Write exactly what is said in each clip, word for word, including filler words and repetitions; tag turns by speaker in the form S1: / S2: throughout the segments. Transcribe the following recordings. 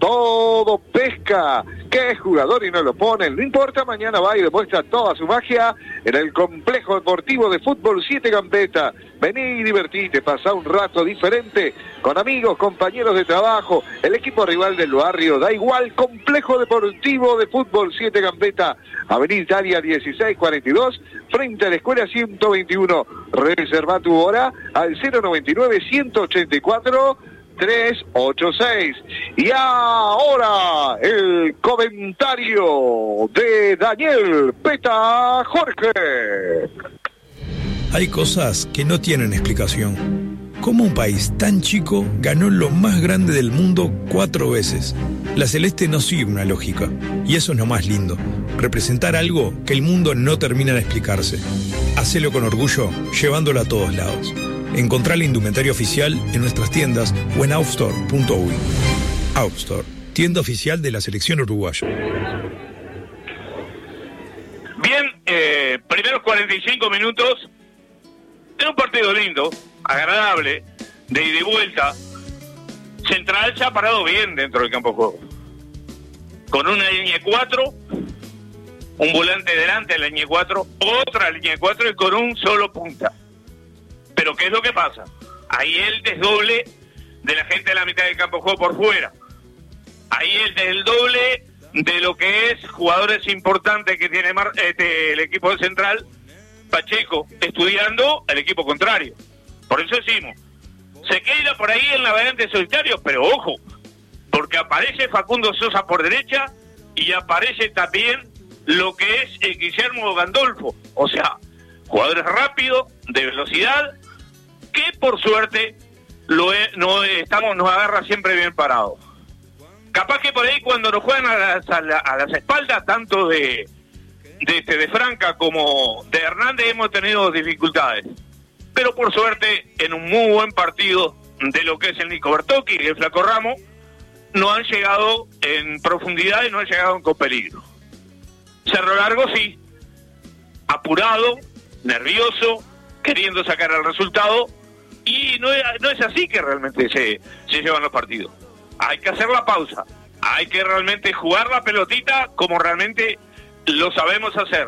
S1: todo pesca. ¿Qué jugador y no lo ponen? No importa, mañana va y demuestra toda su magia en el Complejo Deportivo de Fútbol siete Gambetta. Vení y divertite, pasá un rato diferente con amigos, compañeros de trabajo, el equipo rival del barrio, da igual. Complejo Deportivo de Fútbol siete Gambetta, Avenida Italia dieciséis cuarenta y dos, frente a la Escuela ciento veintiuno. Reserva tu hora al cero noventa y nueve, ciento ochenta y cuatro, trescientos ochenta y seis. Y ahora el comentario de Daniel Peta Jorge.
S2: Hay cosas que no tienen explicación. ¿Cómo un país tan chico ganó lo más grande del mundo cuatro veces? La Celeste no sigue una lógica, y eso es lo más lindo, representar algo que el mundo no termina de explicarse. Hacelo con orgullo, llevándolo a todos lados. Encontrá la indumentaria oficial en nuestras tiendas o en outstore punto uy. Outstore, tienda oficial de la selección uruguaya.
S3: Bien, eh, primeros cuarenta y cinco minutos de un partido lindo, agradable, de ida y vuelta. Central se ha parado bien dentro del campo de juego, con una línea cuatro, un volante delante de la línea cuatro, otra línea cuatro y con un solo punta. Pero ¿qué es lo que pasa? Ahí el desdoble de la gente de la mitad del campo de juego por fuera. Ahí el desdoble de lo que es jugadores importantes que tiene Mar- este, el equipo de Central, Pacheco, estudiando el equipo contrario. Por eso decimos, se queda por ahí en la variante solitario, pero ojo, porque aparece Facundo Sosa por derecha y aparece también lo que es eh, Guillermo Gandolfo. O sea, jugadores rápidos, de velocidad, que por suerte lo es, no estamos nos agarra siempre bien parados. Capaz que por ahí cuando nos juegan a las, a la, a las espaldas, tanto de de, este, de Franca como de Hernández, hemos tenido dificultades. Pero por suerte, en un muy buen partido de lo que es el Nico Bertocchi y el Flaco Ramos, no han llegado en profundidad y no han llegado con peligro. Cerro Largo sí, apurado, nervioso, queriendo sacar el resultado, y no es, no es así que realmente se, se llevan los partidos. Hay que hacer la pausa, hay que realmente jugar la pelotita como realmente lo sabemos hacer.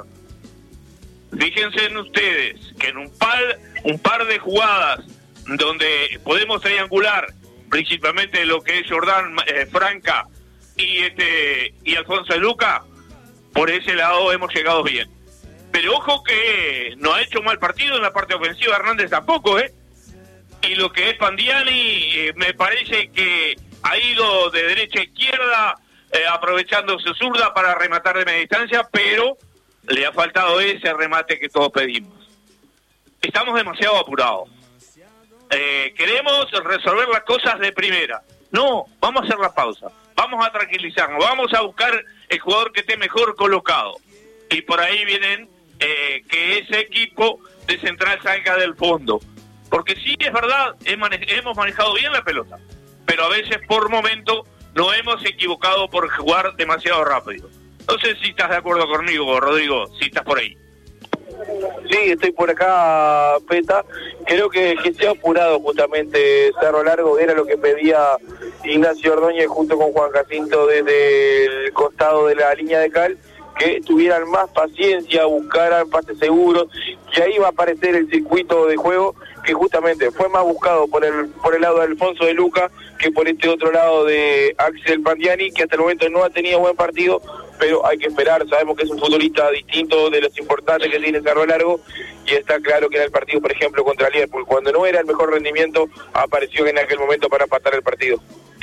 S3: Fíjense en ustedes que en un par, un par de jugadas donde podemos triangular, principalmente lo que es Jordán, eh, Franca y este y Alfonso de Luca, por ese lado hemos llegado bien. Pero ojo que no ha hecho mal partido en la parte ofensiva Hernández tampoco, ¿eh? Y lo que es Pandiani, eh, me parece que ha ido de derecha a izquierda, eh, aprovechando su zurda para rematar de media distancia, pero le ha faltado ese remate que todos pedimos. Estamos demasiado apurados. Eh, queremos resolver las cosas de primera. No, vamos a hacer la pausa. Vamos a tranquilizarnos. Vamos a buscar el jugador que esté mejor colocado. Y por ahí vienen eh, que ese equipo de Central salga del fondo. Porque sí, es verdad, hemos manejado bien la pelota. Pero a veces, por momento, nos hemos equivocado por jugar demasiado rápido. No sé si estás de acuerdo conmigo, Rodrigo, si estás por ahí.
S4: Sí, estoy por acá, Peta. Creo que, que se ha apurado justamente Cerro Largo, era lo que pedía Ignacio Ordóñez junto con Juan Jacinto desde el costado de la línea de cal, que tuvieran más paciencia, buscaran pases seguros, que ahí va a aparecer el circuito de juego que justamente fue más buscado por el por el lado de Alfonso de Luca que por este otro lado de Axel Pandiani, que hasta el momento no ha tenido buen partido, pero hay que esperar. Sabemos que es un futbolista distinto de los importantes que tiene Cerro Largo, y está claro que en el partido, por ejemplo, contra Liverpool, cuando no era el mejor rendimiento, apareció en aquel momento para empatar el partido.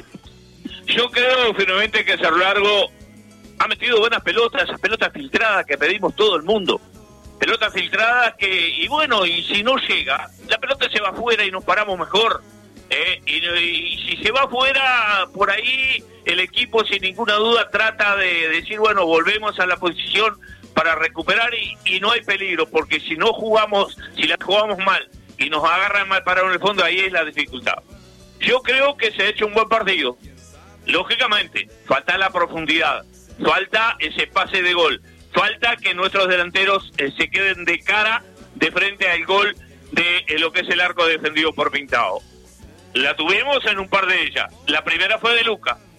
S3: Yo creo firmemente que Cerro Largo ha metido buenas pelotas, esas pelotas filtradas que pedimos todo el mundo. Pelotas filtradas que, y bueno, y si no llega, la pelota se va afuera y nos paramos mejor. Eh, y, y si se va afuera, por ahí el equipo sin ninguna duda trata de decir, bueno, volvemos a la posición para recuperar y, y no hay peligro, porque si no jugamos, si la jugamos mal y nos agarran mal parado en el fondo, ahí es la dificultad. Yo creo que se ha hecho un buen partido. Lógicamente, falta la profundidad, falta ese pase de gol, falta que nuestros delanteros eh, se queden de cara, de frente al gol de eh, lo que es el arco defendido por Pintado. La tuvimos en un par de ellas. La primera fue de Luca,